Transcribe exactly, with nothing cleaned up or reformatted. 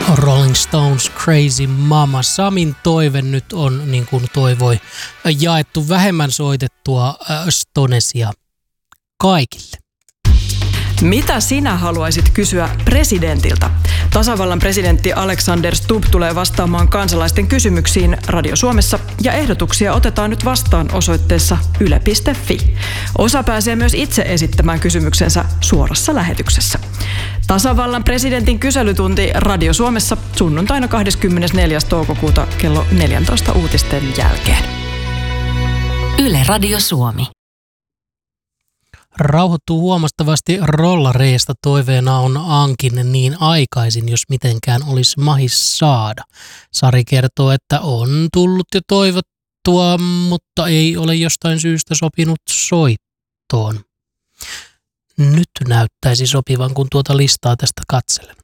Rolling Stones Crazy Mama. Samin toive nyt on, niin kuin toivoi, jaettu vähemmän soitettua Stonesia kaikille. Mitä sinä haluaisit kysyä presidentiltä? Tasavallan presidentti Alexander Stubb tulee vastaamaan kansalaisten kysymyksiin Radio Suomessa ja ehdotuksia otetaan nyt vastaan osoitteessa yle piste fi. Osa pääsee myös itse esittämään kysymyksensä suorassa lähetyksessä. Tasavallan presidentin kyselytunti Radio Suomessa sunnuntaina kahdeskymmenesneljäs toukokuuta kello neljätoista uutisten jälkeen. Yle Radio Suomi. Rauhoittuu huomattavasti rollareista, toiveena on Ankin niin aikaisin, jos mitenkään olisi mahis saada. Sari kertoo, että on tullut jo toivottua, mutta ei ole jostain syystä sopinut soittoon. Nyt näyttäisi sopivan, kun tuota listaa tästä katselen.